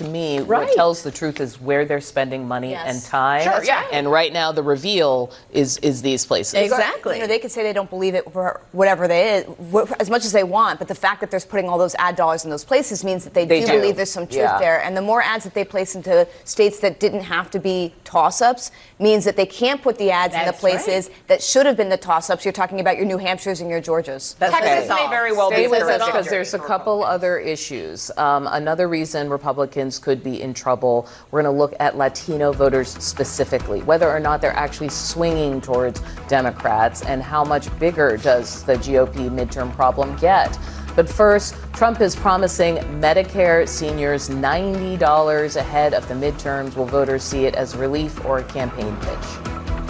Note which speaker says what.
Speaker 1: to me, what tells the truth is where they're spending money and time.
Speaker 2: Sure, yeah.
Speaker 1: And right now, the reveal is these places.
Speaker 3: Exactly.
Speaker 4: You know, they could say they don't believe it for whatever they is, as much as they want, but the fact that they're putting all those ad dollars in those places means that they do believe there's some truth there. And the more ads that they place into states that didn't have to be toss-ups means that they can't put the ads in the places that should have been the toss-ups. You're talking about your New Hampshires and your Georgias.
Speaker 2: Texas may very well be
Speaker 1: because there's a couple other issues. Another reason Republicans could be in trouble, we're going to look at Latino voters specifically, whether or not they're actually swinging towards Democrats, and how much bigger does the GOP midterm problem get. But first, Trump is promising Medicare seniors $90 ahead of the midterms. Will voters see it as relief or a campaign pitch?